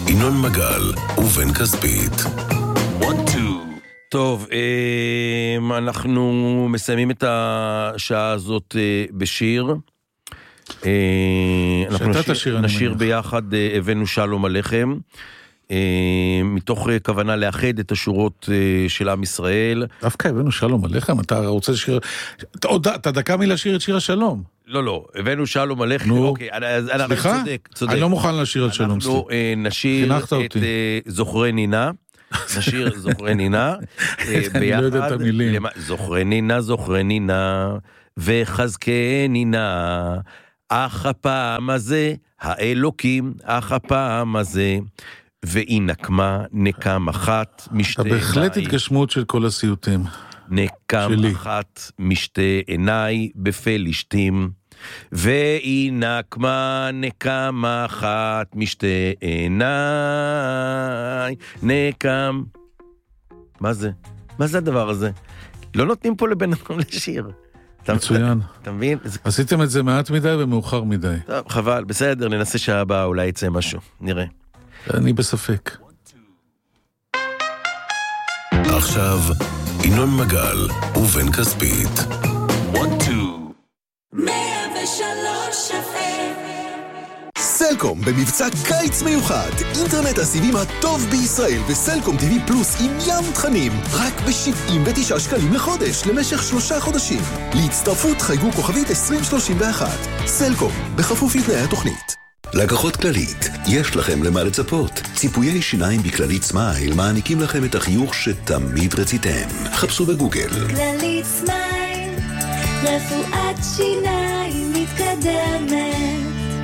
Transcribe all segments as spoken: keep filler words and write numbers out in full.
ינון מגל ובן כספית. טוב, אנחנו מסיימים את השעה הזאת בשיר. אנחנו נשיר, נשיר ביחד הבאנו שלום עליכם, מתוך כוונה לאחד את השורות של עם ישראל. דווקא הבאנו שלום עליכם, אתה רוצה לשיר, אתה דקה מלשיר את שיר השלום. לא, לא, הבאנו שלום עליכם. אוקיי, סליחה? אני לא מוכן לשיר את שלום. אנחנו נשיר את זוכרי נינה, נשיר זוכרי נינה ביחד. זוכרי נינה, זוכרי נינה, וחזקי נינה, אך הפעם הזה, האלוקים, אך הפעם הזה, והיא נקמה, נקם אחת, משתי עיניי. אתה בהחלט התגשמות של כל הסיוטים. נקם אחת, משתי עיניי, בפלישתים, והיא נקמה, נקם אחת, משתי עיניי, נקם. מה זה? מה זה הדבר הזה? לא נותנים פה לבן אדם לשיר. מצוין. אתה מבין? עשיתם את זה מעט מדי ומאוחר מדי. טוב, חבל, בסדר, ננסה שעה הבאה, אולי יצא משהו, נראה. אני בספק. עכשיו, ינון מגל ובן כספית. סלקום במבצע קיץ מיוחד, אינטרנט הסיבים הטוב בישראל וסלקום טיווי פלוס עם ים תכנים רק ב-שבעים ותשעה שקלים לחודש למשך שלושה חודשים. להצטרפות חייגו כוכבית עשרים שלושים ואחת. סלקום, בכפוף לתנאי התוכנית. לקוחות כללית, יש לכם למה לצפות. ציפויי שיניים בכללית סמייל מעניקים לכם את החיוך שתמיד רציתם. חפשו בגוגל. כללית סמייל, רפואת שיניים מתקדמת.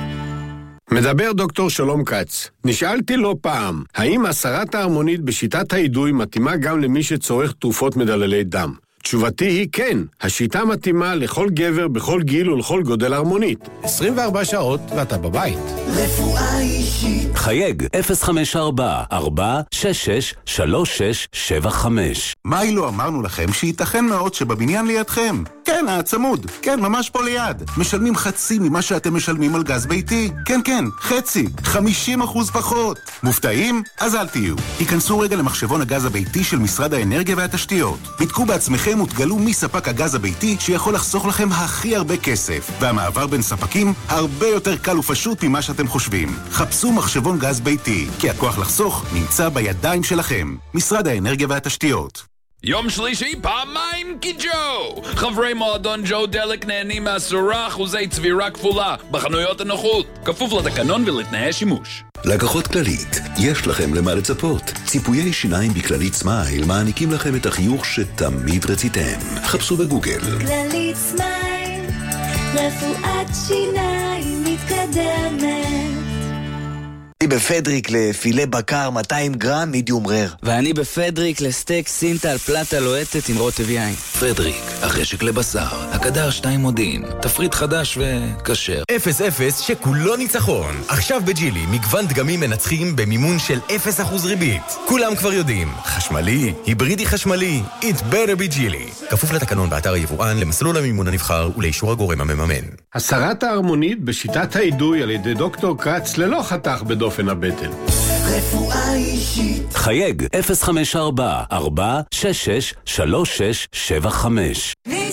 מדבר דוקטור שלום כץ. נשאלתי לא פעם, האם הסרת ההרמונית בשיטת האידוי מתאימה גם למי שצורך תרופות מדללי דם? תשובתי היא כן, השיטה מתאימה לכל גבר בכל גיל ולכל גודל הרמונית. עשרים וארבע שעות ואתה בבית. רפואה אישית. חייג אפס חמש ארבע ארבע שש שש שלוש שש שבע חמש. מה אילו אמרנו לכם שייתכן מאוד שבבניין לידכם? כן, הצמוד. כן, ממש פה ליד. משלמים חצי ממה שאתם משלמים על גז ביתי. כן, כן, חצי. חמישים אחוז פחות. מופתעים? אז אל תהיו. היכנסו רגע למחשבון הגז הביתי של משרד האנרגיה והתשתיות. בדקו בעצמכם ותגלו מי ספק הגז הביתי שיכול לחסוך לכם הכי הרבה כסף. והמעבר בין ספקים הרבה יותר קל ופשוט ממה שאתם חושבים. חפשו מחשבון גז ביתי, כי הכוח לחסוך נמצא בידיים שלכם. משרד האנרגיה והתשתיות. יום שלישי פעמיים כי ג'ו! חברי מועדון ג'ו דלק נהנים מעשרה אחוזי צבירה כפולה בחנויות הנוחות, כפוף לתקנון ולתנאי שימוש. לקוחות כללית, יש לכם למה לצפות. ציפויי שיניים בכללית סמייל מעניקים לכם את החיוך שתמיד רציתם. חפשו בגוגל. כללית סמייל, רפואת שיניים מתקדמת. אני בפדריק לפילה בקר מאתיים גרם מידיום רר. ואני בפדריק לסטייק סינטל פלטה לוהטת עם רוטב יין. פדריק, החשק לבשר, הקדר שתיים מודיעין, תפריט חדש וקשר. אפס אפס שכולו ניצחון. עכשיו בג'ילי מגוון דגמים מנצחים במימון של אפס אחוז ריבית. כולם כבר יודעים, חשמלי, היברידי חשמלי, it better be ג'ילי. כפוף לתקנון באתר היבואן, למסלול המימון הנבחר ולאישור הגורם המממן. הסרת ההרמונית בשיטת האידוי על ידי דוקטור כץ ללא חתך בדופן הבטן. רפואה אישית. חייג אפס חמש ארבע ארבע שש שש שלוש שש שבע חמש.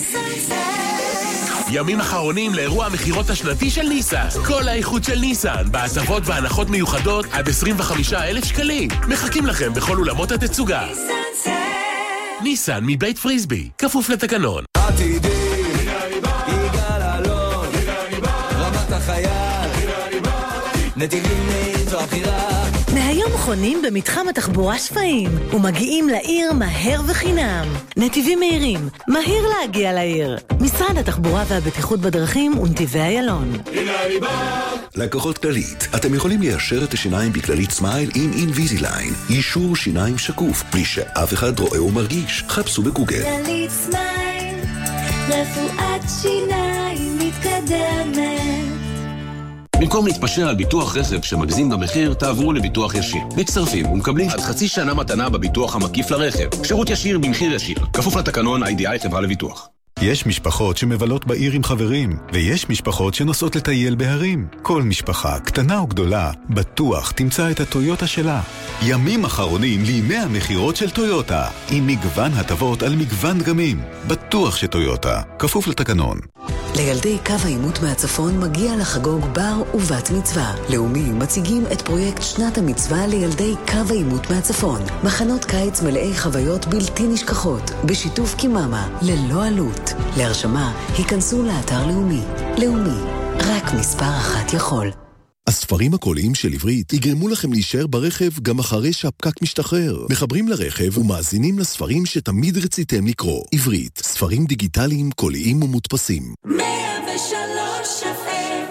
ימים אחרונים לאירוע המחירות השנתי של ניסן. כל האיכות של ניסן, בהטבות והנחות מיוחדות עד עשרים וחמישה אלף שקלים. מחכים לכם בכל אולמות התצוגה. ניסן מבית פריסבי, כפוף לתקנון. עתידי, יגאל אלון, רמת החייל, נתיבים נעים זו הבחירה. מהיום חונים במתחם התחבורה שפעים ומגיעים לעיר מהר וחינם. נתיבים מהירים, מהיר להגיע לעיר. משרד התחבורה והבטיחות בדרכים ונתיבי איילון. לקוחות כללית, אתם יכולים ליישר את השיניים בכללית סמייל עם אינוויזיליין. יישור שיניים שקוף, בלי שאף אחד רואה ומרגיש. חפשו בגוגל. כללית סמייל, רפואת שיניים מתקדמת. במקום להתפשר על ביטוח רכב שמגזים במחיר, תעברו לביטוח ישיר. מצטרפים ומקבלים עד חצי שנה מתנה בביטוח המקיף לרכב. שירות ישיר במחיר ישיר. כפוף לתקנון איי די איי חברה לביטוח. יש משפחות שמבלות בעיר עם חברים, ויש משפחות שנוסעות לטייל בהרים. כל משפחה, קטנה או גדולה, בטוח תמצא את הטויוטה שלה. ימים אחרונים לימי המחירות של טויוטה, עם מגוון הטבות על מגוון דגמים. בטוח שטויוטה, כפוף לתקנון. לילדי קו העימות מהצפון מגיע לחגוג בר ובת מצווה. לאומי מציגים את פרויקט שנת המצווה לילדי קו העימות מהצפון. מחנות קיץ מלאי חוויות בלתי נשכחות, בשיתוף קיממה, ללא עלות. להרשמה, היכנסו לאתר לאומי. לאומי, רק מספר אחת יכול. הספרים הקוליים של עברית יגרמו לכם להישאר ברכב גם אחרי שהפקק משתחרר. מחברים לרכב ומאזינים לספרים שתמיד רציתם לקרוא. עברית, ספרים דיגיטליים, קוליים ומודפסים. מאה ושלוש אף אם.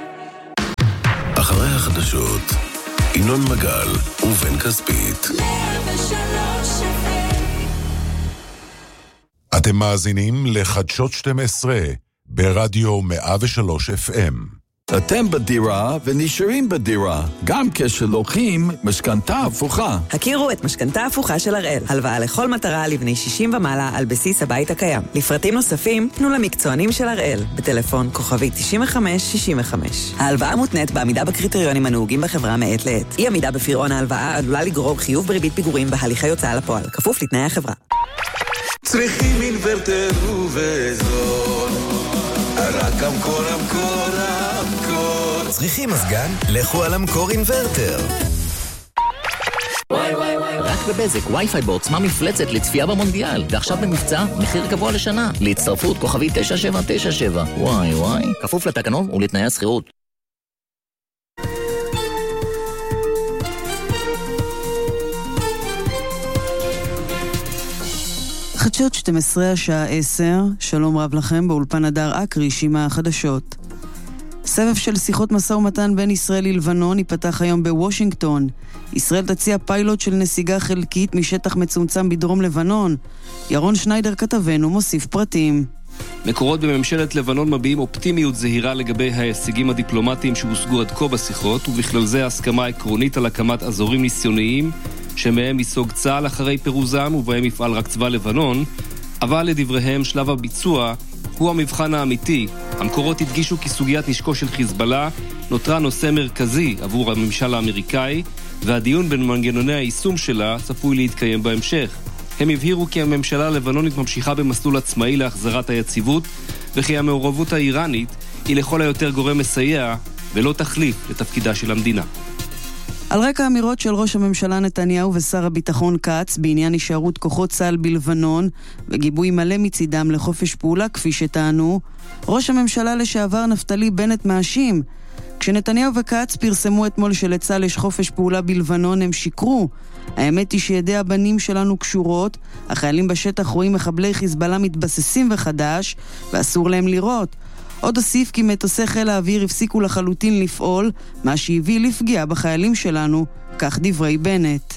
אחרי החדשות, ינון מגל ובן כספית. מאה ושלוש אף אם. אתם מאזינים לחדשות שתים עשרה ברדיו מאה ושלוש אף אם. אתם בדירה ונשארים בדירה, גם כשלוקחים משכנתה הפוכה. הכירו את משכנתה הפוכה של הראל. הלוואה לכל מטרה לבני שישים ומעלה על בסיס הבית הקיים. לפרטים נוספים, פנו למקצוענים של הראל, בטלפון כוכבי תשעים וחמש שישים וחמש. ההלוואה מותנית בעמידה בקריטריונים הנהוגים בחברה מעת לעת. אי עמידה בפירעון ההלוואה עלולה לגרור חיוב בריבית פיגורים בהליכי הוצאה לפועל, כפוף לתנאי החברה. צריכים אינוורטר ובזול, רק המקור המקור המקור. צריכים מזגן? לכו על המקור אינוורטר. רק בבזק, וי-פיי בעוצמה מפלצת לצפייה במונדיאל, ועכשיו במבצע, מחיר קבוע לשנה. להצטרפות כוכבי תשע שבע תשע שבע. וואי וואי, כפוף לתקנון ולתנאי השכירות. חדשות שתים עשרה השעה עשר, שלום רב לכם באולפן הדר אקרי, שימה החדשות. סבב של שיחות משא ומתן בין ישראל ללבנון ייפתח היום בוושינגטון. ישראל תציע פיילוט של נסיגה חלקית משטח מצומצם בדרום לבנון. ירון שניידר כתבנו מוסיף פרטים. מקורות בממשלת לבנון מביעים אופטימיות זהירה לגבי ההישגים הדיפלומטיים שהושגו עד כה בשיחות, ובכלל זה הסכמה עקרונית על הקמת אזורים ניסיוניים שמהם ייסוג צה"ל אחרי פירוזם ובהם יפעל רק צבא לבנון, אבל לדבריהם שלב הביצוע הוא המבחן האמיתי. המקורות הדגישו כי סוגיית נשקו של חיזבאללה נותרה נושא מרכזי עבור הממשל האמריקאי, והדיון בין מנגנוני היישום שלה צפוי להתקיים בהמשך. הם הבהירו כי הממשלה הלבנונית ממשיכה במסלול עצמאי להחזרת היציבות, וכי המעורבות האיראנית היא לכל היותר גורם מסייע ולא תחליף לתפקידה של המדינה. על רקע אמירות של ראש הממשלה נתניהו ושר הביטחון כץ בעניין הישארות כוחות צה"ל בלבנון וגיבוי מלא מצידם לחופש פעולה כפי שטענו, ראש הממשלה לשעבר נפתלי בנט מאשים. כשנתניהו וכץ פרסמו אתמול שלצה"ל יש חופש פעולה בלבנון הם שיקרו. האמת היא שידי הבנים שלנו קשורות, החיילים בשטח רואים מחבלי חיזבאללה מתבססים וחדש ואסור להם לראות. עוד הוסיף כי מטוסי חיל האוויר הפסיקו לחלוטין לפעול, מה שהביא לפגיעה בחיילים שלנו, כך דברי בנט.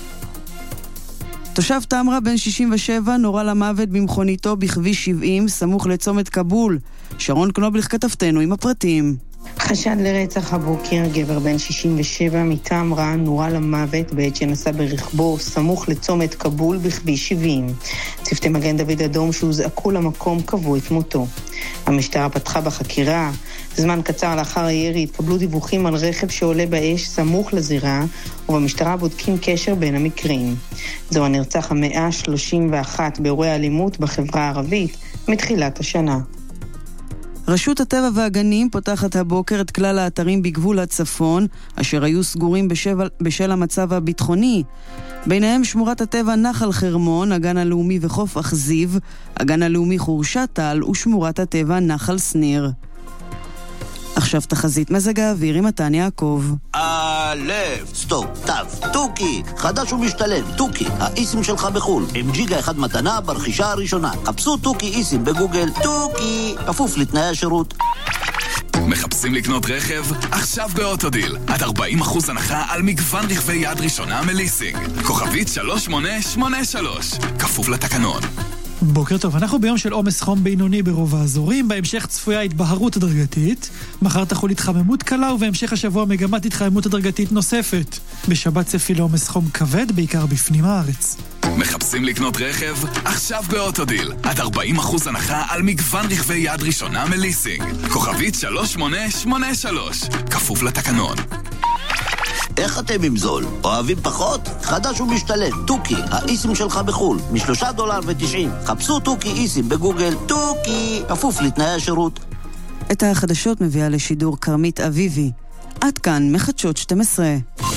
תושב תמרה בן שישים ושבע נורה למוות במכוניתו בכביש שבעים, סמוך לצומת קבול. שרון קנובליך כתבתנו עם הפרטים. חשד לרצח הבוקר, גבר בן שישים ושבע מתמרה נורה למוות בעת שנסע ברכבו סמוך לצומת קבול בכביש שבעים. צוותי מגן דוד אדום שהוזעקו למקום קבעו את מותו. המשטרה פתחה בחקירה. זמן קצר לאחר הירי התקבלו דיווחים על רכב שעולה באש סמוך לזירה, ובמשטרה בודקים קשר בין המקרים. זו הנרצח ה-מאה שלושים ואחת באירועי האלימות בחברה הערבית מתחילת השנה. רשות הטבע והגנים פותחת הבוקר את כלל האתרים בגבול הצפון, אשר היו סגורים בשל, בשל המצב הביטחוני. ביניהם שמורת הטבע נחל חרמון, הגן הלאומי וחוף אכזיב, הגן הלאומי חורשת טל ושמורת הטבע נחל סניר. עכשיו תחזית מזג האוויר עם מתן יעקב. א', סטופ, תו, טוקי, חדש ומשתלם, טוקי, האיסים שלך בחול, עם ג'יגה אחד מתנה ברכישה הראשונה. חפשו טוקי איסים בגוגל, טוקי, כפוף לתנאי השירות. מחפשים לקנות רכב? עכשיו באוטודיל. עד ארבעים אחוז הנחה על מגוון רכבי יד ראשונה מליסינג. כוכבית שלוש שמונה שמונה שלוש. כפוף לתקנון. בוקר טוב, אנחנו ביום של עומס חום בינוני ברוב האזורים, בהמשך צפויה התבהרות הדרגתית, מחר תחול התחממות קלה ובהמשך השבוע מגמת התחממות הדרגתית נוספת. בשבת צפי לעומס חום כבד, בעיקר בפנים הארץ. מחפשים לקנות רכב? עכשיו באוטודיל. עד ארבעים אחוז הנחה על מגוון רכבי יד ראשונה מליסינג. כוכבית שלוש שמונה שמונה שלוש. כפוף לתקנון. איך אתם עם זול? אוהבים פחות? חדש ומשתלם. טוקי, האיסים שלך בחול. משלושה דולר ותשעים. חפשו טוקי איסים בגוגל. טוקי, כפוף לתנאי השירות. את החדשות מביאה לשידור קרמית אביבי. עד כאן מחדשות שתים עשרה.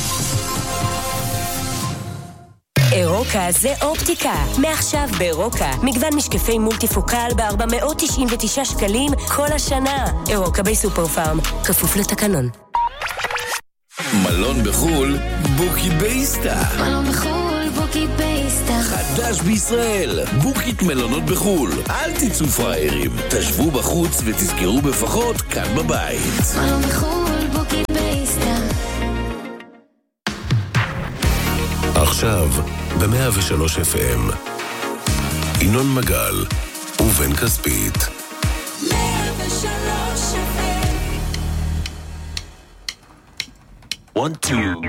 אירוקה זה אופטיקה. מעכשיו באירוקה מגוון משקפי מולטיפוקל ב-ארבע מאות תשעים ותשעה שקלים כל השנה. אירוקה בסופר פארם, כפוף לתקנון. מלון בחול, בוקי בייסטה. מלון בחול, בוקי בייסטה. חדש בישראל, בוקית מלונות בחול. אל תצאו פריירים, תשבו בחוץ ותזכרו בפחות כאן בבית. מלון בחול, בוקי בייסטה. עכשיו, ב-מאה ושלוש אף אם, ינון מגל ובן כספית. מאה ושלוש אף אם. One, two.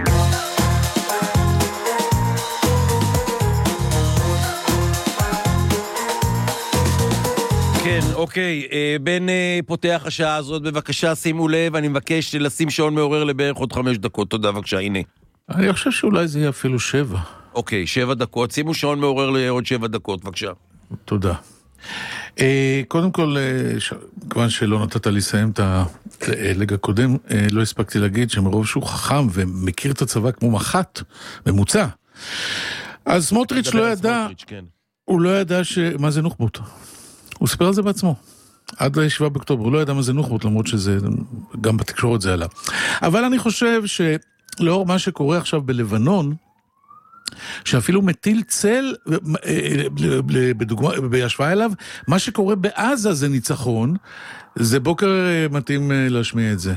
כן, אוקיי, בן פותח השעה הזאת, בבקשה שימו לב, אני מבקש לשים שעון מעורר לבערך עוד חמש דקות, תודה בבקשה, הנה. אני חושב שאולי זה יהיה אפילו שבע. אוקיי, שבע דקות, שימו שעון מעורר לעוד שבע דקות, בבקשה. תודה. קודם כל, כיוון שלא נתת לי לסיים את הלג הקודם, לא הספקתי להגיד שמרוב שהוא חכם ומכיר את הצבא כמו מח"ט, ממוצע. אז סמוטריץ' לא ידע, הוא לא ידע מה זה נוח'בות. הוא סיפר על זה בעצמו. עד ל-שבעה באוקטובר, הוא לא ידע מה זה נוח'בות, למרות שזה, גם בתקשורת זה עלה. אבל אני חושב שלאור מה שקורה עכשיו בלבנון, שאפילו מטיל צל בדוגמה, בהשוואה אליו, מה שקורה בעזה זה ניצחון, זה בוקר מתאים להשמיע את זה.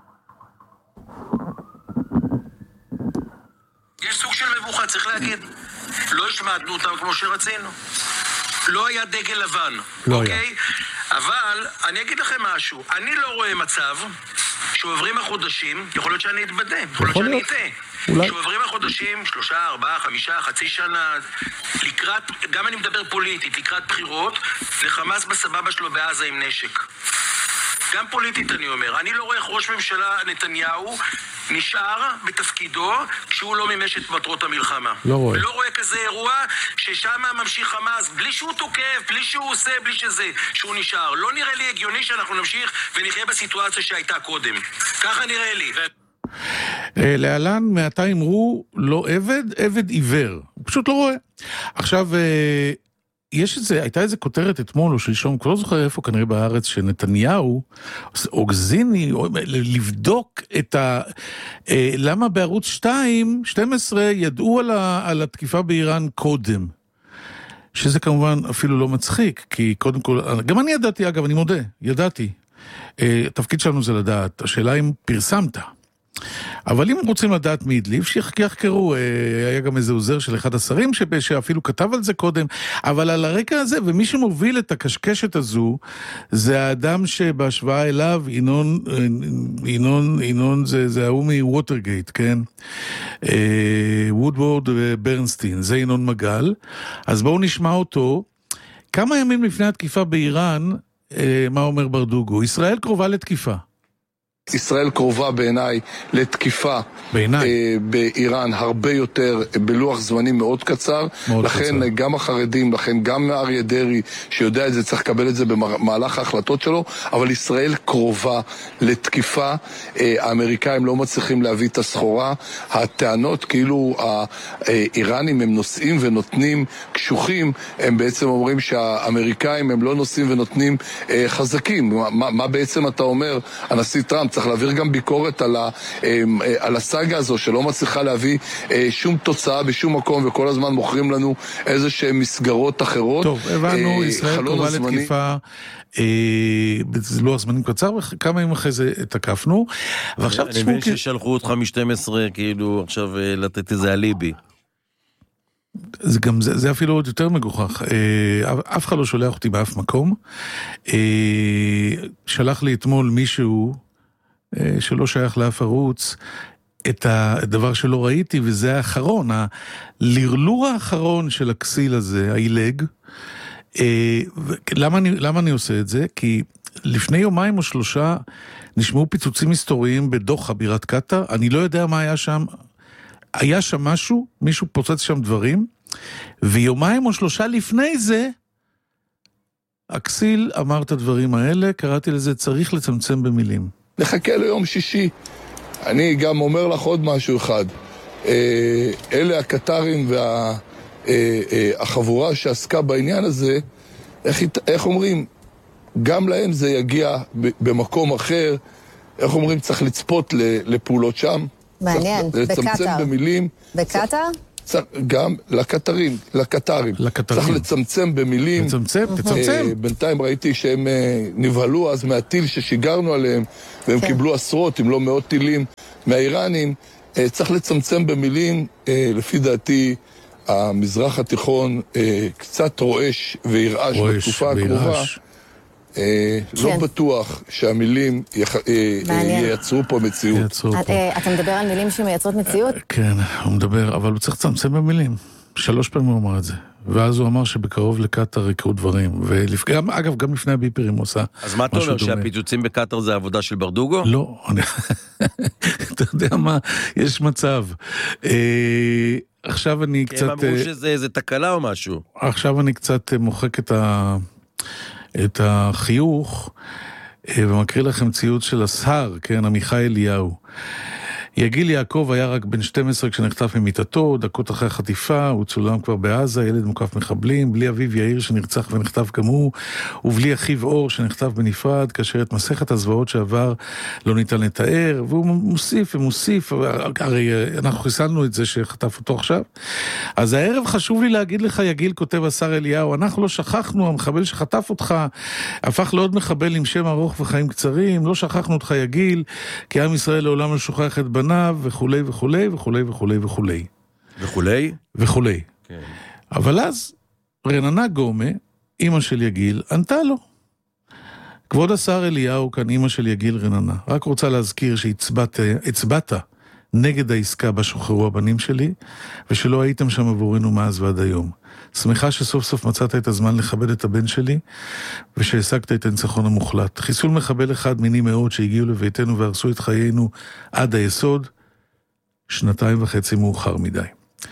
יש סוג של מבוכה, צריך להגיד. לא השמענו אותם כמו שרצינו. לא היה דגל לבן, לא אוקיי? היה. אבל אני אגיד לכם משהו, אני לא רואה מצב שעוברים החודשים, יכול להיות שאני אתבדה, יכול להיות שאני אטעה. שעוברים החודשים, שלושה, ארבעה, חמישה, חצי שנה, לקראת, גם אני מדבר פוליטית, לקראת בחירות, לחמאס בסבבה שלו בעזה עם נשק. גם פוליטית אני אומר, אני לא רואה איך ראש ממשלה נתניהו נשאר בתפקידו כשהוא לא מימש את מטרות המלחמה. לא רואה. לא רואה כזה אירוע ששם ממשיך חמאס, בלי שהוא תוקף, בלי שהוא עושה, בלי שזה, שהוא נשאר. לא נראה לי הגיוני שאנחנו נמשיך ונחיה בסיטואציה שהייתה קודם. ככה נראה לי. להלן מעתה אמרו לא עבד, עבד עיוור. הוא פשוט לא רואה. עכשיו, יש איזה, הייתה איזה כותרת אתמול או שלשום, כבר לא זוכר איפה כנראה בארץ, שנתניהו אוגזיני, לבדוק את ה... למה בערוץ שתיים, שתים עשרה, ידעו על, ה, על התקיפה באיראן קודם. שזה כמובן אפילו לא מצחיק, כי קודם כל, גם אני ידעתי, אגב, אני מודה, ידעתי. התפקיד שלנו זה לדעת, השאלה אם פרסמת. אבל אם רוצים לדעת מי הדליף, שיחקרו, היה גם איזה עוזר של אחד השרים שאפילו כתב על זה קודם, אבל על הרקע הזה, ומי שמוביל את הקשקשת הזו, זה האדם שבהשוואה אליו, ינון, ינון, ינון זה, זה ההוא מווטרגייט, כן? וודוורד וברנסטין, זה ינון מגל. אז בואו נשמע אותו. כמה ימים לפני התקיפה באיראן, מה אומר ברדוגו? ישראל קרובה לתקיפה. ישראל קרובה בעיניי לתקיפה אה, באיראן הרבה יותר, בלוח זמנים מאוד קצר, מאוד לכן קצר. גם החרדים, לכן גם אריה דרעי שיודע את זה צריך לקבל את זה במהלך ההחלטות שלו, אבל ישראל קרובה לתקיפה, אה, האמריקאים לא מצליחים להביא את הסחורה, הטענות כאילו האיראנים הם נושאים ונותנים קשוחים, הם בעצם אומרים שהאמריקאים הם לא נושאים ונותנים אה, חזקים. מה, מה בעצם אתה אומר? הנשיא טראמפ צריך להעביר גם ביקורת על, ה, על הסאגה הזו שלא מצליחה להביא שום תוצאה בשום מקום, וכל הזמן מוכרים לנו איזה שהן מסגרות אחרות. טוב, הבנו, ישראל קרובה לתקיפה, זה לא הזמנים קצר, וכמה ימים אחרי זה תקפנו. אני מבין ששלחו אותך מ-שתים עשרה, כאילו עכשיו לתת איזה אליבי. זה גם, זה, זה אפילו עוד יותר מגוחך. אף אחד לא שולח אותי באף מקום. שלח לי אתמול מישהו שלא שייך לאף ערוץ, את הדבר שלא ראיתי, וזה האחרון, הלרלור האחרון של הכסיל הזה, הילג. למה אני, למה אני עושה את זה? כי לפני יומיים או שלושה נשמעו פיצוצים היסטוריים בדוחה, בירת קטר. אני לא יודע מה היה שם. היה שם משהו, מישהו פוצץ שם דברים, ויומיים או שלושה לפני זה, הכסיל אמר את הדברים האלה, קראתי לזה, צריך לצמצם במילים. נחכה ליום שישי. אני גם אומר לך עוד משהו אחד. אלה הקטרים והחבורה שעסקה בעניין הזה, איך, איך אומרים, גם להם זה יגיע במקום אחר, איך אומרים, צריך לצפות לפעולות שם. מעניין, בקטר. לצמצם במילים. בקטר? צריך, גם לקטרים, לקטרים. לקטרים. צריך לצמצם במילים. לצמצם, תצמצם. בינתיים ראיתי שהם נבהלו אז מהטיל ששיגרנו עליהם, והם קיבלו עשרות, אם לא מאות טילים מהאיראנים. צריך לצמצם במילים, לפי דעתי, המזרח התיכון קצת רועש וירעש בתקופה הקרובה. לא בטוח שהמילים ייצרו פה מציאות. אתה מדבר על מילים שמייצרות מציאות? כן, הוא מדבר, אבל הוא צריך לצמצם במילים. שלוש פעמים הוא אמר את זה. ואז הוא אמר שבקרוב לקטר יקרו דברים. אגב, גם לפני הביפרים הוא עושה. אז מה אתה אומר, שהפיצוצים בקטר זה עבודה של ברדוגו? לא, אתה יודע מה, יש מצב. עכשיו אני קצת... הם אמרו שזה תקלה או משהו. עכשיו אני קצת מוחק את ה... את החיוך, ומקריא לכם ציוץ של השר, כן, עמיחי אליהו. יגיל יעקב היה רק בן שתים עשרה כשנחטף ממיטתו, דקות אחרי החטיפה, הוא צולם כבר בעזה, ילד מוקף מחבלים, בלי אביו יאיר שנרצח ונחטף גם הוא, ובלי אחיו אור שנחטף בנפרד, כאשר את מסכת הזוועות שעבר לא ניתן לתאר, והוא מוסיף ומוסיף, הרי אנחנו חיסלנו את זה שחטף אותו עכשיו. אז הערב חשוב לי להגיד לך, יגיל, כותב השר אליהו, אנחנו לא שכחנו, המחבל שחטף אותך, הפך לעוד מחבל עם שם ארוך וחיים קצרים, לא שכחנו אותך יגיל, כי עם ישראל לעולם לא שוכח את בניו, וכולי וכולי וכולי וכולי וכולי. וכולי? וכולי. כן. אבל אז רננה גומה, אמא של יגיל, ענתה לו. כבוד השר אליהו, כאן אמא של יגיל רננה, רק רוצה להזכיר שהצבעת, הצבעת נגד העסקה בה שוחררו הבנים שלי, ושלא הייתם שם עבורנו מאז ועד היום. שמחה שסוף סוף מצאת את הזמן לכבד את הבן שלי, ושהשגת את הניצחון המוחלט. חיסול מחבל אחד מיני מאוד שהגיעו לביתנו והרסו את חיינו עד היסוד, שנתיים וחצי מאוחר מדי.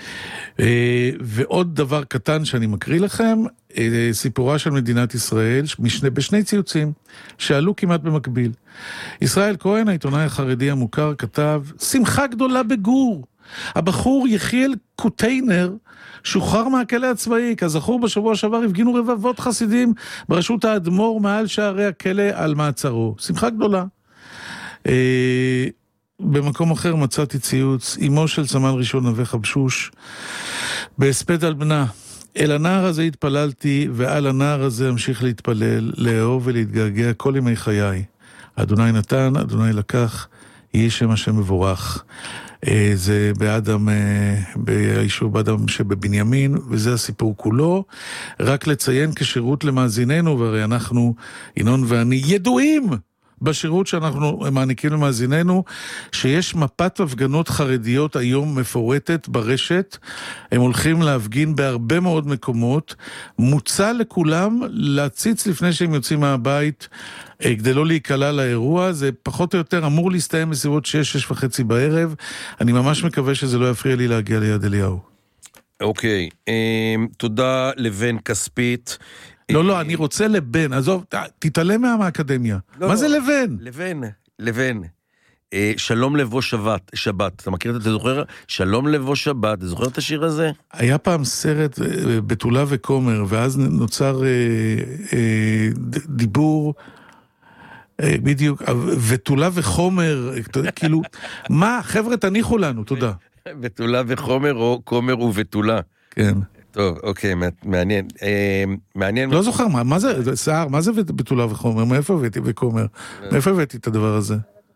ועוד דבר קטן שאני מקריא לכם, סיפורה של מדינת ישראל, משני, בשני ציוצים, שעלו כמעט במקביל. ישראל כהן, העיתונאי החרדי המוכר, כתב, שמחה גדולה בגור. הבחור יחיאל קוטיינר שוחרר מהכלא הצבאי, כזכור בשבוע שעבר הפגינו רבבות חסידים ברשות האדמו"ר מעל שערי הכלא על מעצרו. שמחה גדולה. במקום אחר מצאתי ציוץ, אמו של סמל ראשון נווה חבשוש, בהספד על בנה, אל הנער הזה התפללתי, ועל הנער הזה המשיך להתפלל, לאהוב ולהתגעגע כל ימי חיי. אדוני נתן, אדוני לקח, יהי שם השם מבורך. זה באדם, ביישוב באדם שבבנימין, וזה הסיפור כולו. רק לציין כשירות למאזיננו, והרי אנחנו, ינון ואני, ידועים בשירות שאנחנו מעניקים למאזיננו, שיש מפת הפגנות חרדיות היום מפורטת ברשת, הם הולכים להפגין בהרבה מאוד מקומות, מוצע לכולם להציץ לפני שהם יוצאים מהבית, כדי לא להיקלה לאירוע, זה פחות או יותר אמור להסתיים בסביבות שש, שש וחצי בערב, אני ממש מקווה שזה לא יפריע לי להגיע ליד אליהו. אוקיי, תודה לבן כספית. לא, לא, אני רוצה לבן, עזוב, תתעלם מהאקדמיה. מה זה לבן? לבן, לבן. שלום לבוא שבת, שבת. אתה מכיר את זה, זוכר? שלום לבוא שבת, אתה זוכר את השיר הזה? היה פעם סרט בתולה וקומר, ואז נוצר דיבור, בדיוק, בתולה וחומר, כאילו, מה, חבר'ה, תניחו לנו, תודה. בתולה וחומר או קומר ובתולה. כן. טוב, אוקיי, מעניין. מעניין. לא זוכר, מה זה, סער, מה זה בתולה וחומר? מאיפה הבאתי וקומר? מאיפה הבאתי את הדבר הזה?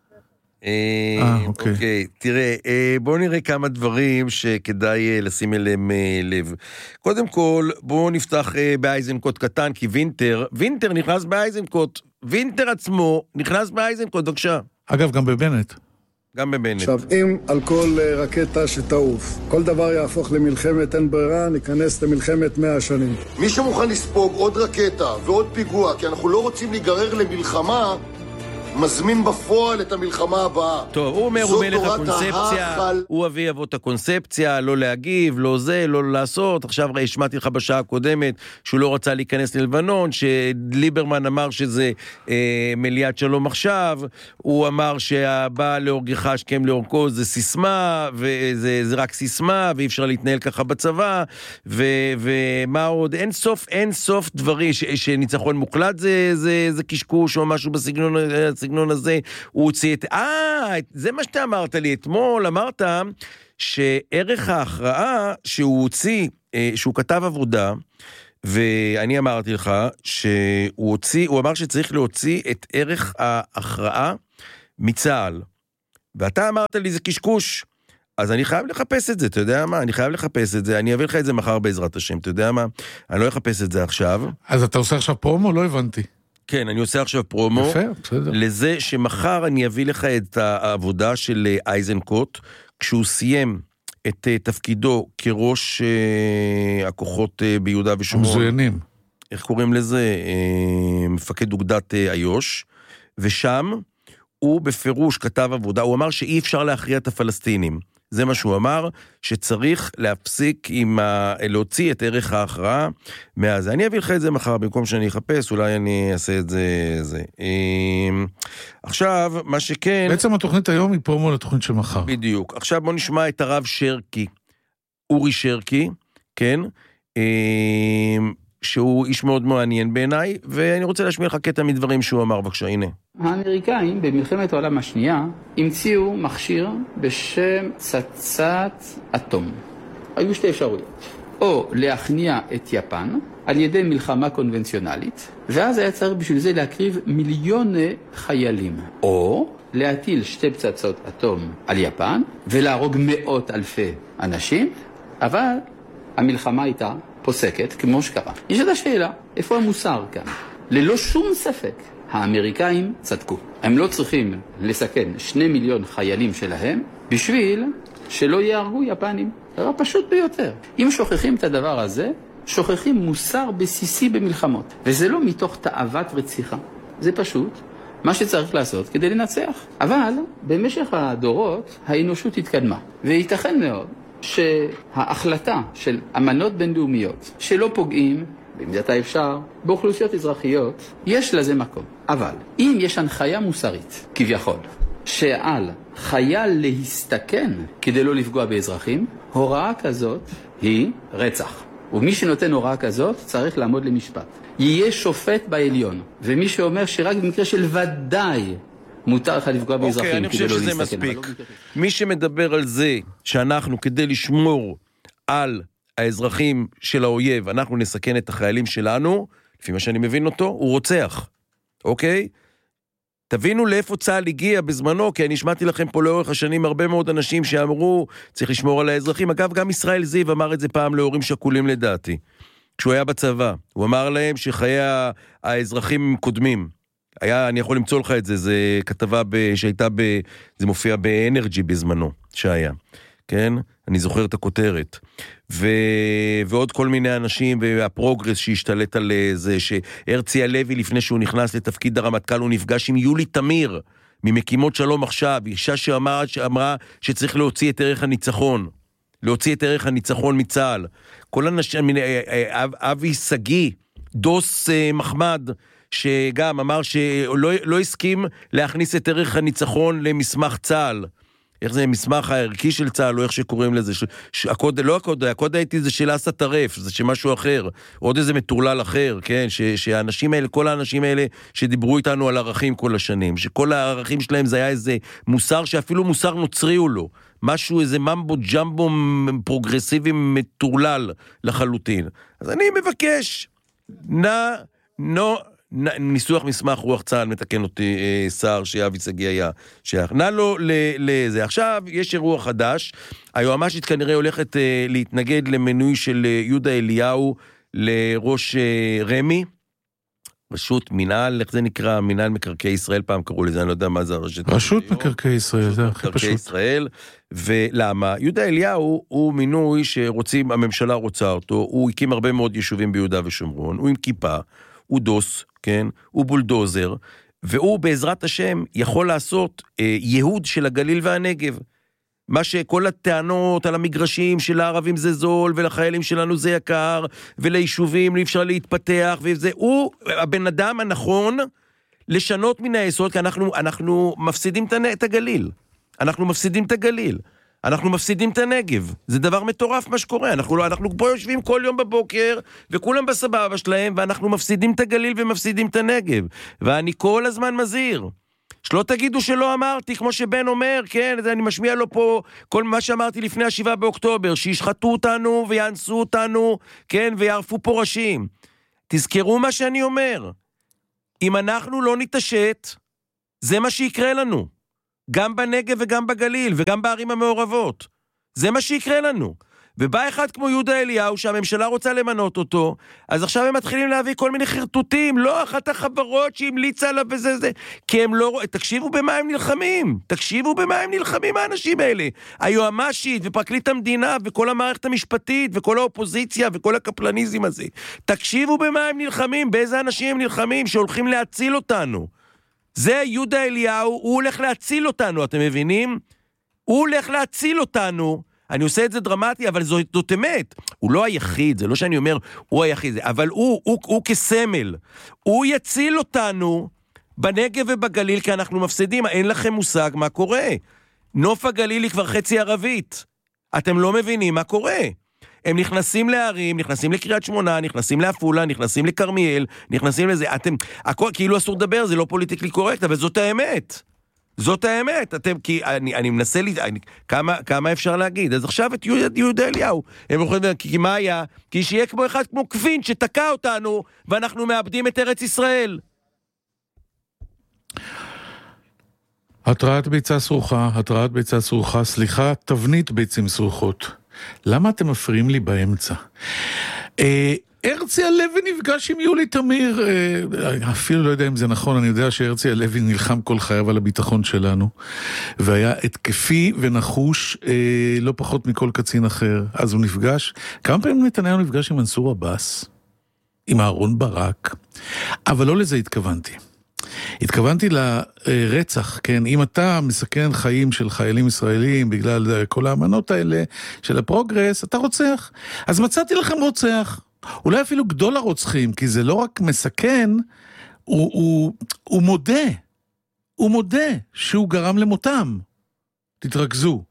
אוקיי, תראה, בואו נראה כמה דברים שכדאי לשים אליהם לב. קודם כל, בואו נפתח באייזנקוט קטן, כי וינטר, וינטר נכנס באייזנקוט, וינטר עצמו נכנס באייזנקוט, בבקשה. אגב, גם בבנט. גם בבנט. עכשיו, אם על כל רקטה שתעוף, כל דבר יהפוך למלחמת אין ברירה, ניכנס למלחמת מאה שנים. מי שמוכן לספוג עוד רקטה ועוד פיגוע, כי אנחנו לא רוצים להיגרר למלחמה, מזמין בפועל את המלחמה הבאה. טוב, הוא אומר, הוא מלך הקונספציה, הוא אבי אבות הקונספציה, לא להגיב, לא זה, לא לעשות. עכשיו השמעתי לך בשעה הקודמת שהוא לא רצה להיכנס ללבנון, שליברמן אמר שזה אה, מליאת שלום עכשיו, הוא אמר שהבא לאורגך השכם לאורכו זה סיסמה, וזה זה רק סיסמה, ואי אפשר להתנהל ככה בצבא, ו, ומה עוד? אין סוף, אין סוף דברי, ש, שניצחון מוחלט זה, זה, זה קשקוש או משהו בסגנון הסגנון הזה, הוא הוציא את... אה, זה מה שאתה אמרת לי אתמול, אמרת שערך ההכרעה שהוא הוציא, שהוא כתב עבודה, ואני אמרתי לך שהוא הוציא, הוא אמר שצריך להוציא את ערך ההכרעה מצה"ל, ואתה אמרת לי זה קשקוש, אז אני חייב לחפש את זה, אתה יודע מה? אני חייב לחפש את זה, אני אביא לך את זה מחר בעזרת השם, אתה יודע מה? אני לא אחפש את זה עכשיו. אז אתה עושה עכשיו פרומו? לא הבנתי. כן, אני עושה עכשיו פרומו, יפה, בסדר. לזה שמחר אני אביא לך את העבודה של אייזנקוט, כשהוא סיים את תפקידו כראש הכוחות ביהודה ושומרון. המזוינים. איך קוראים לזה? מפקד אוגדת איו"ש, ושם הוא בפירוש כתב עבודה, הוא אמר שאי אפשר להכריע את הפלסטינים. זה מה שהוא אמר, שצריך להפסיק עם ה... להוציא את ערך ההכרעה מהזה. אני אביא לך את זה מחר, במקום שאני אחפש, אולי אני אעשה את זה. זה. עכשיו, מה שכן... בעצם התוכנית היום היא פרומו לתוכנית של מחר. בדיוק. עכשיו בוא נשמע את הרב שרקי, אורי שרקי, כן? שהוא איש מאוד מעניין בעיניי, ואני רוצה להשמיע לך קטע מדברים שהוא אמר, בבקשה, הנה. האמריקאים במלחמת העולם השנייה המציאו מכשיר בשם פצצת אטום. היו שתי אפשרויות. או להכניע את יפן על ידי מלחמה קונבנציונלית, ואז היה צריך בשביל זה להקריב מיליוני חיילים. או להטיל שתי פצצות אטום על יפן ולהרוג מאות אלפי אנשים, אבל המלחמה הייתה פוסקת כמו שקרה. יש את השאלה, איפה המוסר כאן? ללא שום ספק, האמריקאים צדקו. הם לא צריכים לסכן שני מיליון חיילים שלהם בשביל שלא יהרגו יפנים. דבר פשוט ביותר. אם שוכחים את הדבר הזה, שוכחים מוסר בסיסי במלחמות. וזה לא מתוך תאוות רציחה. זה פשוט מה שצריך לעשות כדי לנצח. אבל במשך הדורות האנושות התקדמה. וייתכן מאוד שההחלטה של אמנות בינלאומיות שלא פוגעים, במידת האפשר, באוכלוסיות אזרחיות, יש לזה מקום. אבל אם יש הנחיה מוסרית, כביכול, שעל חייל להסתכן כדי לא לפגוע באזרחים, הוראה כזאת היא רצח. ומי שנותן הוראה כזאת צריך לעמוד למשפט. יהיה שופט בעליון, ומי שאומר שרק במקרה של ודאי מותר לך לפגוע באזרחים. אוקיי, אני חושב שזה מספיק. מי שמדבר על זה שאנחנו כדי לשמור על האזרחים של האויב, אנחנו נסכן את החיילים שלנו, לפי מה שאני מבין אותו, הוא רוצח. אוקיי? תבינו לאיפה צה"ל הגיע בזמנו, כי אני שמעתי לכם פה לאורך השנים הרבה מאוד אנשים שאמרו, צריך לשמור על האזרחים. אגב, גם ישראל זיו אמר את זה פעם להורים שכולים לדעתי. כשהוא היה בצבא, הוא אמר להם שחיי האזרחים קודמים. היה, אני יכול למצוא לך את זה, זה כתבה ב, שהייתה ב, זה מופיע באנרג'י בזמנו, שהיה. כן? אני זוכר את הכותרת. ו... ועוד כל מיני אנשים, והפרוגרס שהשתלט על זה, שהרצי הלוי לפני שהוא נכנס לתפקיד הרמטכ"ל, הוא נפגש עם יולי תמיר, ממקימות שלום עכשיו, אישה שאמרה, שאמרה שצריך להוציא את ערך הניצחון, להוציא את ערך הניצחון מצה"ל. כל אנשים, אבי סגי, דוס מחמד, שגם אמר שלא לא הסכים להכניס את ערך הניצחון למסמך צה"ל. איך זה מסמך הערכי של צה"ל, או איך שקוראים לזה, ש... ש... הקוד... לא הקוד, הקוד הייתי זה של אסא טרף, זה שמשהו אחר, עוד איזה מטורלל אחר, כן, ש... שהאנשים האלה, כל האנשים האלה שדיברו איתנו על ערכים כל השנים, שכל הערכים שלהם זה היה איזה מוסר, שאפילו מוסר נוצרי הוא לא, משהו, איזה ממבו ג'מבו פרוגרסיבי מטורלל לחלוטין. אז אני מבקש, נא, נו... ניסוח מסמך רוח צה"ל, מתקן אותי אה, שר שאבי סגי היה שייך. נע לו לזה. עכשיו יש אירוע חדש, היועמ"שית כנראה הולכת אה, להתנגד למינוי של אה, יהודה אליהו לראש אה, רמי, פשוט מנהל, איך זה נקרא? מנהל מקרקעי ישראל, פעם קראו לזה, אני לא יודע מה זה הרשת. רשות מקרקעי ישראל, זה הכי פשוט. מקרקעי ישראל, ולמה? יהודה אליהו הוא מינוי שרוצים, הממשלה רוצה אותו, הוא הקים הרבה מאוד יישובים ביהודה ושומרון, הוא עם כיפה, הוא דוס, כן? הוא בולדוזר, והוא בעזרת השם יכול לעשות אה, יהוד של הגליל והנגב. מה שכל הטענות על המגרשים של הערבים זה זול, ולחיילים שלנו זה יקר, וליישובים אי אפשר להתפתח, וזה, הוא הבן אדם הנכון לשנות מן היסוד, כי אנחנו, אנחנו מפסידים את הגליל. אנחנו מפסידים את הגליל. אנחנו מפסידים את הנגב. זה דבר מטורף מה שקורה. אנחנו, אנחנו פה יושבים כל יום בבוקר, וכולם בסבבה שלהם, ואנחנו מפסידים את הגליל ומפסידים את הנגב. ואני כל הזמן מזהיר. שלא תגידו שלא אמרתי, כמו שבן אומר, כן, אני משמיע לו פה כל מה שאמרתי לפני השבעה באוקטובר, שישחטו אותנו ויאנסו אותנו, כן, ויערפו פה ראשים. תזכרו מה שאני אומר. אם אנחנו לא נתעשת, זה מה שיקרה לנו. גם בנגב וגם בגליל, וגם בערים המעורבות. זה מה שיקרה לנו. ובא אחד כמו יהודה אליהו, שהממשלה רוצה למנות אותו, אז עכשיו הם מתחילים להביא כל מיני חרטוטים, לא אחת החברות שהמליצה עליו וזה זה, כי הם לא, תקשיבו במה הם נלחמים, תקשיבו במה הם נלחמים האנשים האלה, היועמ"שית ופרקליט המדינה וכל המערכת המשפטית וכל האופוזיציה וכל הקפלניזם הזה, תקשיבו במה הם נלחמים, באיזה אנשים הם נלחמים שהולכים להציל אותנו. זה יהודה אליהו, הוא הולך להציל אותנו, אתם מבינים? הוא הולך להציל אותנו, אני עושה את זה דרמטי, אבל זאת, זאת אמת. הוא לא היחיד, זה לא שאני אומר, הוא היחיד, אבל הוא, הוא, הוא כסמל. הוא יציל אותנו בנגב ובגליל, כי אנחנו מפסידים, אין לכם מושג מה קורה. נוף הגליל היא כבר חצי ערבית. אתם לא מבינים מה קורה. הם נכנסים לערים, נכנסים לקריית שמונה, נכנסים לעפולה, נכנסים לקרמיאל, נכנסים לזה. אתם, הכל, כאילו אסור לדבר, זה לא פוליטיקלי קורקט, אבל זאת האמת. זאת האמת, אתם, כי אני, אני מנסה לי, אני, כמה, כמה אפשר להגיד? אז עכשיו את יהודה, יהודה אליהו, הם יכולים לדבר, כי מה היה? כי שיהיה כמו אחד כמו קווין שתקע אותנו, ואנחנו מאבדים את ארץ ישראל. התרעת ביצה סרוחה, התרעת ביצה סרוחה, סליחה, תבנית ביצים סרוכות. למה אתם מפריעים לי באמצע? אה... הרצי הלוי נפגש עם יולי תמיר, אפילו לא יודע אם זה נכון, אני יודע שהרצי הלוי נלחם כל חייו על הביטחון שלנו, והיה התקפי ונחוש לא פחות מכל קצין אחר. אז הוא נפגש, כמה פעמים נתניהו נפגש עם מנסור עבאס, עם אהרון ברק, אבל לא לזה התכוונתי. התכוונתי לרצח, כן, אם אתה מסכן חיים של חיילים ישראלים בגלל כל האמנות האלה של הפרוגרס, אתה רוצח. אז מצאתי לכם רוצח. אולי אפילו גדול הרוצחים, כי זה לא רק מסכן, הוא, הוא, הוא מודה, הוא מודה שהוא גרם למותם. תתרכזו.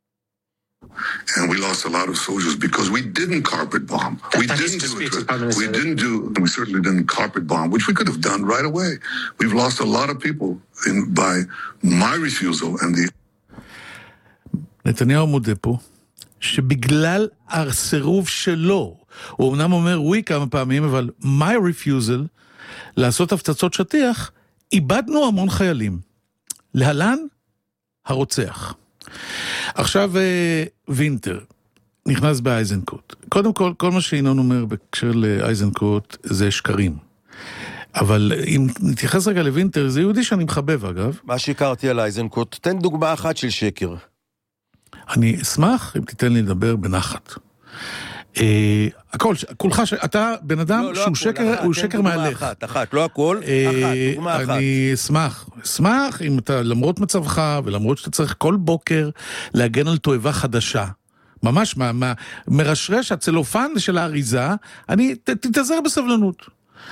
And we lost a lot of soldiers because we didn't carpet bomb. We didn't do it. We didn't do, we certainly didn't carpet bomb, which we could have done right away. We've lost a lot of people in, by my refusal and the... נתניהו מודה פה, שבגלל הסירוב שלו, הוא אמנם אומר ווי כמה פעמים, אבל my refusal לעשות הפצצות שטיח, איבדנו המון חיילים. להלן, הרוצח. עכשיו וינטר, נכנס באייזנקוט. קודם כל, כל מה שינון אומר בקשר לאייזנקוט זה שקרים. אבל אם נתייחס רגע לוינטר, זה יהודי שאני מחבב אגב. מה שהכרתי על אייזנקוט, תן דוגמה אחת של שקר. אני אשמח אם תיתן לי לדבר בנחת. הכל, כולך, אתה בן אדם שהוא שקר, הוא שקר מהלך. אחת, אחת, לא הכל, אחת, דוגמה אחת. אני אשמח, אשמח אם אתה, למרות מצבך, ולמרות שאתה צריך כל בוקר להגן על תועבה חדשה, ממש מרשרש הצלופן של האריזה, אני, תתעזר בסבלנות.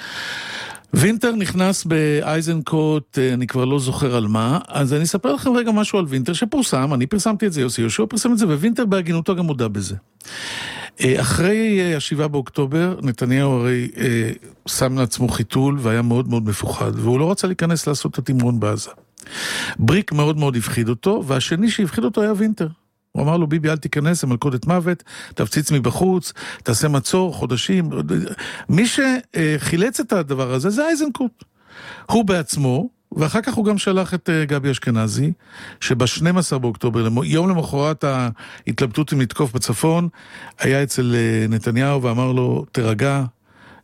וינטר נכנס באייזנקוט, אני כבר לא זוכר על מה, אז אני אספר לכם רגע משהו על וינטר שפורסם, אני פרסמתי את זה, יוסי יהושע פרסם את זה, ווינטר בהגינותו גם מודע בזה. אחרי השבעה באוקטובר, נתניהו הרי שם לעצמו חיתול, והיה מאוד מאוד מפוחד, והוא לא רצה להיכנס לעשות את התמרון בעזה. בריק מאוד מאוד הפחיד אותו, והשני שהפחיד אותו היה וינטר. הוא אמר לו, ביבי, אל תיכנס, זה מלכודת מוות, תפציץ מבחוץ, תעשה מצור, חודשים. מי שחילץ את הדבר הזה, זה אייזנקוט. הוא בעצמו, ואחר כך הוא גם שלח את גבי אשכנזי, שב-שנים עשר באוקטובר, יום למחרת ההתלבטות עם לתקוף בצפון, היה אצל נתניהו ואמר לו, תרגע,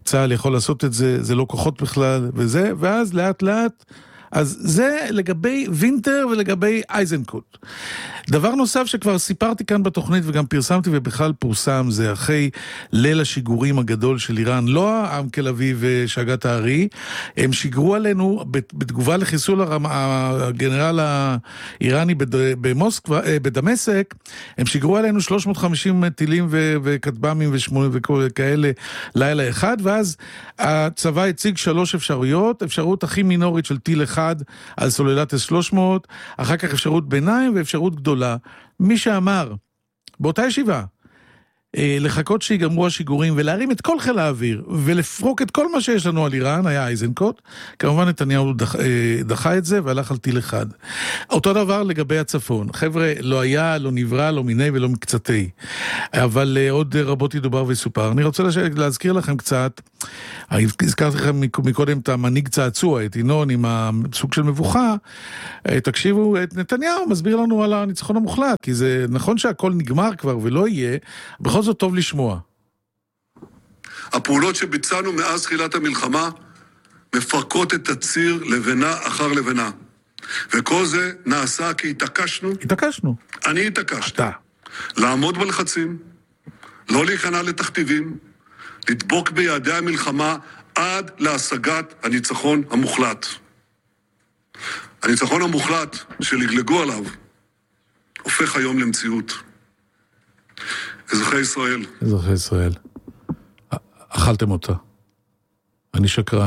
צה"ל יכול לעשות את זה, זה לא כוחות בכלל, וזה, ואז לאט לאט, אז זה לגבי וינטר ולגבי אייזנקוט. דבר נוסף שכבר סיפרתי כאן בתוכנית וגם פרסמתי ובכלל פורסם, זה אחרי ליל השיגורים הגדול של איראן, לא העם תל אביב ושאגת הארי, הם שיגרו עלינו בתגובה לחיסול הגנרל האיראני במוסקבה, בדמשק, הם שיגרו עלינו שלוש מאות וחמישים טילים וכטב"מים וכאלה לילה אחד, ואז הצבא הציג שלוש אפשרויות, אפשרות הכי מינורית של טיל אחד, על סוללת אס שלוש מאות, אחר כך אפשרות ביניים ואפשרות גדולה. מי שאמר באותה ישיבה לחכות שיגמרו השיגורים ולהרים את כל חיל האוויר ולפרוק את כל מה שיש לנו על איראן היה אייזנקוט. כמובן נתניהו דח, דחה את זה והלך על טיל אחד. אותו דבר לגבי הצפון. חבר'ה, לא היה, לא נברא, לא מיני ולא מקצתי. אבל עוד רבות ידובר וסופר. אני רוצה להזכיר לכם קצת, הזכרתי לכם מקודם את המנהיג צעצוע, את ינון עם הסוג של מבוכה. תקשיבו, את נתניהו מסביר לנו על הניצחון המוחלט, כי זה נכון שהכל נגמר כבר ולא יהיה, בכל זאת טוב לשמוע. הפעולות שביצענו מאז תחילת המלחמה מפרקות את הציר לבנה אחר לבנה. וכל זה נעשה כי התעקשנו. התעקשנו. אני התעקשתי. לעמוד בלחצים, לא להיכנע לתכתיבים, לדבוק ביעדי המלחמה עד להשגת הניצחון המוחלט. הניצחון המוחלט שלגלגו עליו הופך היום למציאות. אזרחי ישראל. אזרחי ישראל. אכלתם אותה. אני שקרן.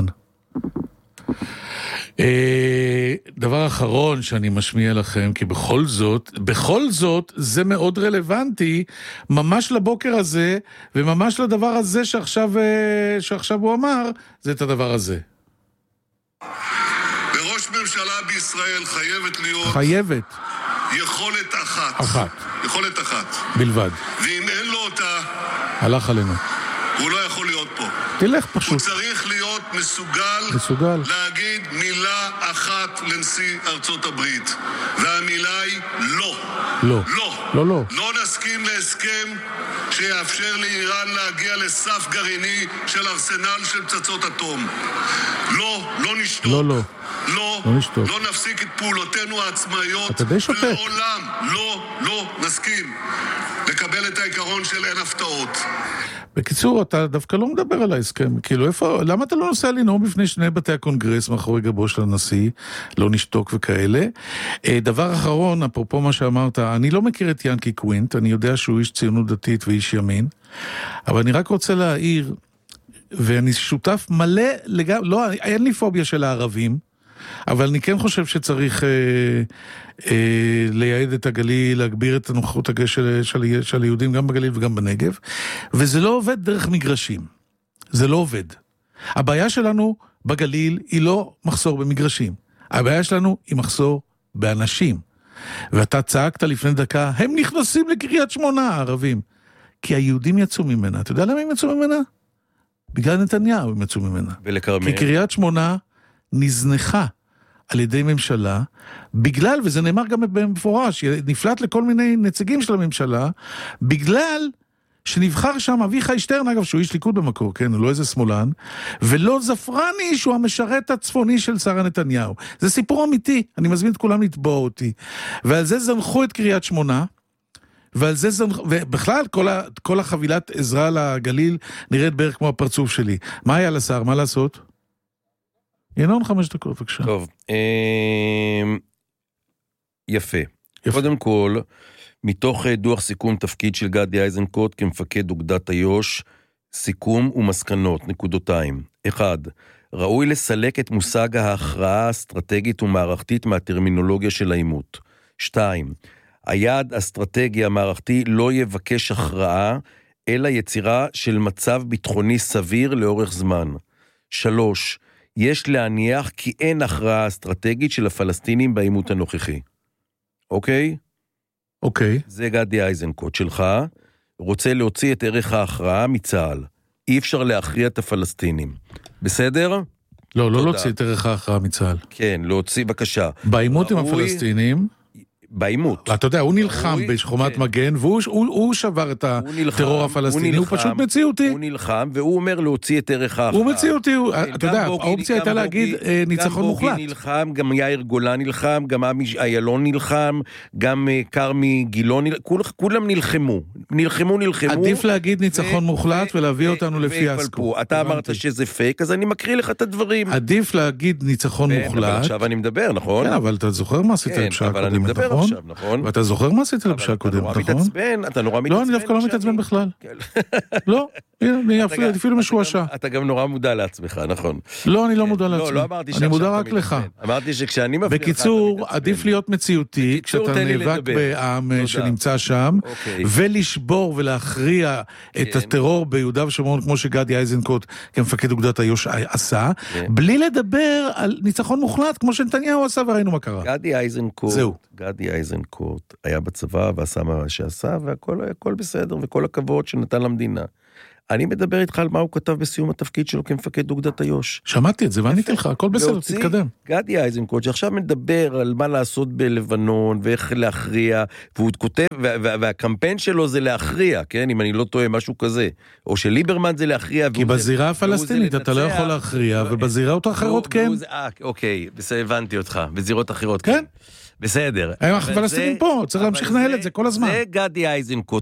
דבר אחרון שאני משמיע לכם, כי בכל זאת, בכל זאת זה מאוד רלוונטי, ממש לבוקר הזה, וממש לדבר הזה שעכשיו, שעכשיו הוא אמר, זה את הדבר הזה. בראש ממשלה בישראל חייבת להיות... חייבת. יכולת אחת. אחת. יכולת אחת. בלבד. ואם אין לו אותה... הלך עלינו. הוא לא יכול להיות פה. תלך פשוט. הוא צריך להיות מסוגל, מסוגל. להגיד מילה אחת לנשיא ארצות הברית. והמילה היא לא. לא. לא. לא, לא. לא נסכים להסכם שיאפשר לאיראן להגיע לסף גרעיני של ארסנל של פצצות אטום. לא, לא נשתוק. לא, לא. לא, לא נשתוק. לא נפסיק את פעולותינו העצמאיות. אתה די שותק. לעולם לא, לא נסכים לקבל את העיקרון של אין הפתעות. בקיצור, אתה דווקא לא מדבר על ההסכם. כאילו, איפה, למה אתה לא נוסע לנאום בפני שני בתי הקונגרס מאחורי גבו של הנשיא, לא נשתוק וכאלה? דבר אחרון, אפרופו מה שאמרת, אני לא מכיר את ינקי קווינט, אני יודע שהוא איש ציונות דתית ואיש ימין, אבל אני רק רוצה להעיר, ואני שותף מלא, לגב, לא, אין לי פוביה של הערבים, אבל אני כן חושב שצריך אה, אה, לייעד את הגליל, להגביר את הנוכחות של, של, של היהודים גם בגליל וגם בנגב, וזה לא עובד דרך מגרשים. זה לא עובד. הבעיה שלנו בגליל היא לא מחסור במגרשים. הבעיה שלנו היא מחסור באנשים. ואתה צעקת לפני דקה, הם נכנסים לקריית שמונה, הערבים. כי היהודים יצאו ממנה. אתה יודע למה הם יצאו ממנה? בגלל נתניהו הם יצאו ממנה. ולקרמל. כי קריית שמונה נזנחה על ידי ממשלה, בגלל, וזה נאמר גם במפורש, נפלט לכל מיני נציגים של הממשלה, בגלל שנבחר שם אביחי שטרן, אגב, שהוא איש ליכוד במקור, כן, הוא לא איזה שמאלן, ולא זפרני שהוא המשרת הצפוני של שרה נתניהו. זה סיפור אמיתי, אני מזמין את כולם לתבוע אותי. ועל זה זנחו את קריית שמונה, ועל זה זנחו, ובכלל כל, ה, כל החבילת עזרה לגליל נראית בערך כמו הפרצוף שלי. מה היה לשר? מה לעשות? ינון חמש דקות, בבקשה. טוב, יפה. קודם כל, מתוך דוח סיכום תפקיד של גדי איזנקוט כמפקד אוגדת איו"ש, סיכום ומסקנות, נקודותיים. אחד, ראוי לסלק את מושג ההכרעה האסטרטגית ומערכתית מהטרמינולוגיה של העימות. שתיים, היעד אסטרטגי המערכתי לא יבקש הכרעה, אלא יצירה של מצב ביטחוני סביר לאורך זמן. שלוש, יש להניח כי אין הכרעה אסטרטגית של הפלסטינים בעימות הנוכחי. אוקיי? אוקיי. זה גדי איזנקוט שלך, רוצה להוציא את ערך ההכרעה מצה"ל. אי אפשר להכריע את הפלסטינים. בסדר? לא, לא להוציא את ערך ההכרעה מצה"ל. כן, להוציא, בבקשה. בעימות עם הפלסטינים... בעימות. אתה יודע, הוא נלחם בחומת מגן, והוא שבר את הטרור הפלסטיני, הוא פשוט מציאותי. הוא נלחם, והוא אומר להוציא את ערך האחר. הוא מציאותי, אתה יודע, האופציה הייתה להגיד ניצחון מוחלט. גם בוגי נלחם, גם יאיר גולן נלחם, גם עמי איילון נלחם, גם קרמי גילון, כולם נלחמו. נלחמו, נלחמו. עדיף להגיד ניצחון מוחלט ולהביא אותנו לפיאסקו. אתה אמרת שזה פייק, אז אני מקריא לך את הדברים. עדיף להגיד ניצחון מוחלט. אבל עכשיו אני מדבר, נכון? כן, אבל אתה זוכר מה עשית לפשעה הקודמת, נכון? נכון? ואתה זוכר מה עשית לפשעה הקודמת, נכון? אתה נורא מתעצבן, אתה נורא מתעצבן. לא, אני דווקא לא מתעצבן בכלל. לא, אני אפילו משועשע. אתה גם נורא מודע לעצמך, נכון? לא, אני לא מודע לעצמי. לא אמרתי אני מודע רק לך. אמרתי שכשאני מפריע לך... בקיצור, עדיף להיות מציאותי, כשאתה נאבק בעם שנמצא שם, ולשבור ולהכריע את הטרור ביהודה ושומרון, כמו שגדי איזנקוט, כמפקד אוגדת איו"ש עשה, בלי לדבר על ניצחון מוחלט, כמו שנתניהו עשה, וראינו מה קרה. גדי איזנקוט, גדי איזנקוט היה בצבא ועשה מה שעשה, והכל בסדר, וכל הכבוד שנתן למדינה. אני מדבר איתך על מה הוא כתב בסיום התפקיד שלו כמפקד אוגדת איו"ש. שמעתי את זה ועניתי לך, הכל בסדר, תתקדם. גדי איזנקוט, שעכשיו מדבר על מה לעשות בלבנון, ואיך להכריע, והוא כותב, והקמפיין שלו זה להכריע, כן? אם אני לא טועה משהו כזה. או שליברמן זה להכריע. כי בזירה הפלסטינית אתה לא יכול להכריע, ובזירות האחרות כן. אוקיי, הבנתי אותך, בזירות אחרות כן. בסדר. הפלסטינים פה, צריך להמשיך לנהל את זה כל הזמן. זה גדי איזנקוט.